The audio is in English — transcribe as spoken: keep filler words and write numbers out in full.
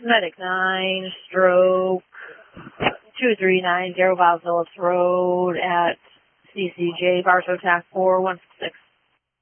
Medic nine, stroke two three nine zero Bob Phillips Road at C C J, Barstow Tac four one six.